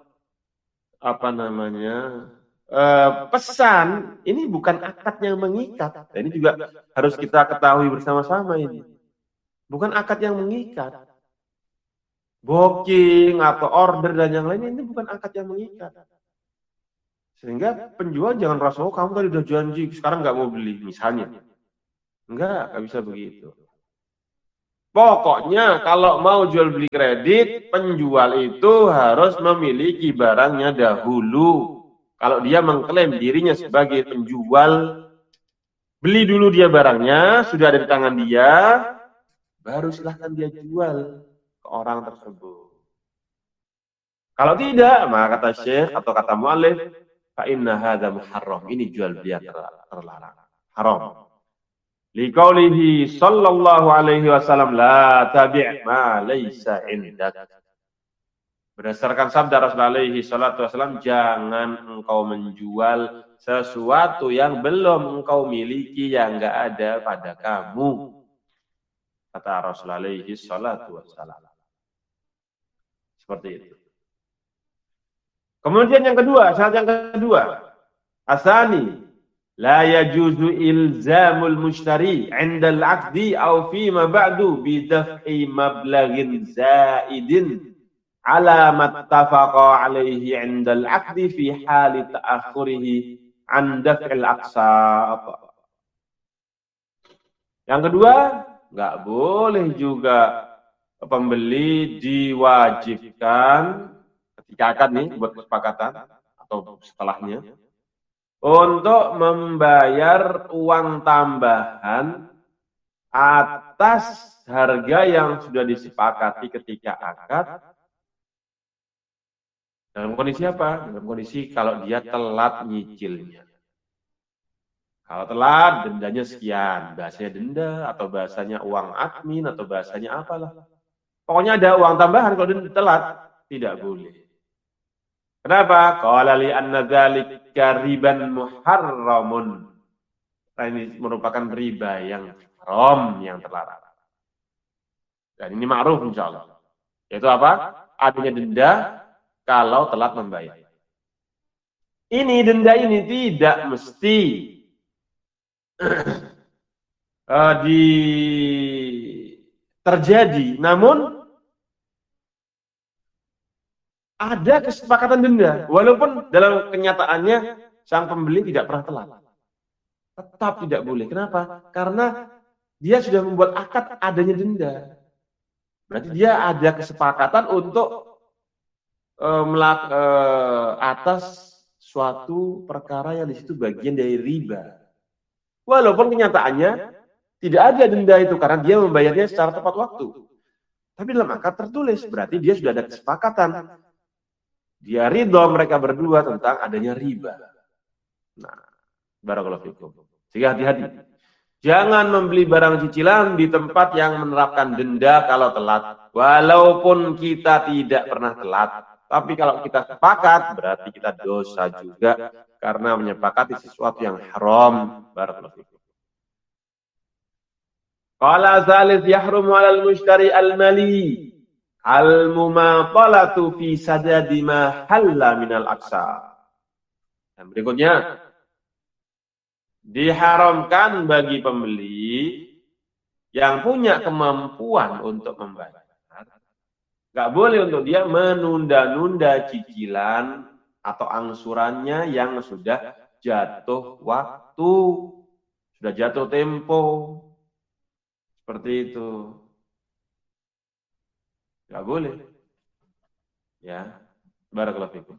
pesan, ini bukan akad yang mengikat. Ini juga harus kita ketahui bersama-sama ini. Bukan akad yang mengikat. Booking atau order dan yang lain ini bukan akad yang mengikat. Sehingga penjual jangan rasa, oh kamu tadi udah janji, sekarang nggak mau beli, misalnya. Nggak bisa begitu. Pokoknya kalau mau jual beli kredit, penjual itu harus memiliki barangnya dahulu. Kalau dia mengklaim dirinya sebagai penjual, beli dulu dia barangnya, sudah ada di tangan dia, baru silahkan dia jual ke orang tersebut. Kalau tidak, maka kata Syekh atau kata mu'alif, fa inna hadza muharram. Ini jual beli terlarang. Haram. Liqaulihi sallallahu alaihi wasallam la tabi' ma laysa indak. Berdasarkan sabda Rasulullah alaihi salatu wasallam, jangan engkau menjual sesuatu yang belum engkau miliki, yang enggak ada pada kamu. Kata Rasulullah alaihi salatu wasallam. Seperti itu. Kemudian yang kedua, syarat yang kedua, asani la yajuzu ilzamul mushtari 'inda al-'aqdi aw fi ma ba'du bi daf'i mablaghin zaidin 'ala ma ittafaqa 'alaihi 'inda al-'aqdi fi hali ta'akhurihi 'an daf'il aqsat. Yang kedua, enggak boleh juga pembeli diwajibkan ketika akad nih buat kesepakatan atau setelahnya untuk membayar uang tambahan atas harga yang sudah disepakati ketika akad. Dalam kondisi apa? Dalam kondisi kalau dia telat nyicilnya. Kalau telat, dendanya sekian. Bahasanya denda, atau bahasanya uang admin, atau bahasanya apalah. Pokoknya ada uang tambahan kalau dia telat. Tidak boleh. Kenapa? Qala li anna dzalika riban muharramun. Ini merupakan riba yang haram, yang terlarang. Dan ini ma'ruf insyaallah. Yaitu apa? Adanya denda kalau telat membayar. Ini denda ini tidak mesti terjadi, namun ada kesepakatan denda, walaupun dalam kenyataannya sang pembeli tidak pernah telat. Tetap tidak boleh. Kenapa? Karena dia sudah membuat akad adanya denda. Berarti dia ada kesepakatan untuk atas suatu perkara yang di situ bagian dari riba. Walaupun kenyataannya tidak ada denda itu karena dia membayarnya secara tepat waktu. Tapi dalam akad tertulis, berarti dia sudah ada kesepakatan. Dia ridho mereka berdua tentang adanya riba. Nah, barakallahu fikum. Sehingga hati-hati. Jangan membeli barang cicilan di tempat yang menerapkan denda kalau telat. Walaupun kita tidak pernah telat. Tapi kalau kita sepakat, berarti kita dosa juga. Karena menyepakati sesuatu yang haram. Barakallahu fikum. Qala tsalits yahrumu 'alal mushtari al-mali al-mumatalatu fi sadadi ma halla minal aqsa. Dan berikutnya, diharamkan bagi pembeli yang punya kemampuan untuk membayar. Gak boleh untuk dia menunda-nunda cicilan atau angsurannya yang sudah jatuh waktu, sudah jatuh tempo. Seperti itu. Gak boleh. Ya. Barakallahu fikum.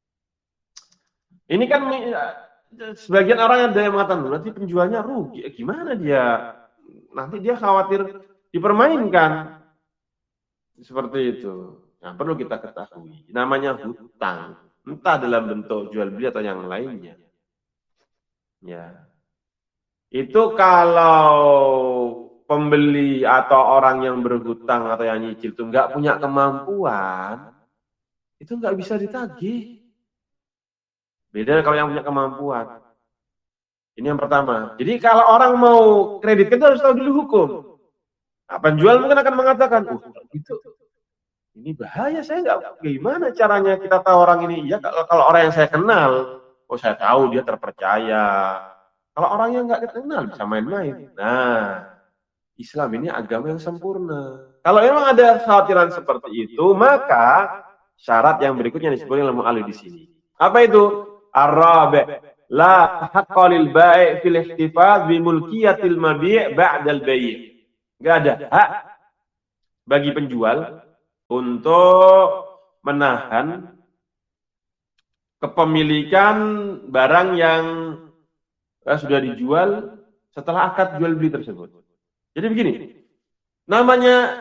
Ini kan sebagian orang yang mengatakan, nanti penjualnya rugi. Gimana dia? Nanti dia khawatir dipermainkan. Seperti itu. Nah, perlu kita ketahui. Namanya hutang. Entah dalam bentuk jual beli atau yang lainnya. Ya. Itu kalau pembeli atau orang yang berhutang atau yang nyicil itu nggak punya kemampuan, itu nggak bisa ditagih. Beda kalau yang punya kemampuan. Ini yang pertama. Jadi kalau orang mau kredit itu harus tahu dulu hukum. Nah, penjual mungkin akan mengatakan, itu ini bahaya, saya nggak, gimana caranya kita tahu orang ini? Iya, kalau orang yang saya kenal, saya tahu dia terpercaya. Kalau orang yang nggak kenal bisa main-main. Nah, Islam ini agama yang sempurna. Kalau memang ada khawatiran seperti itu, maka syarat yang berikutnya disebut oleh mu'allif di sini. Apa itu? Ar-rabi' la haqqa lil bai' fil ihtifaz bi mulkiyatil mabi' ba'dal bai'. Enggak ada hak bagi penjual untuk menahan kepemilikan barang yang sudah dijual setelah akad jual beli tersebut. Jadi begini, namanya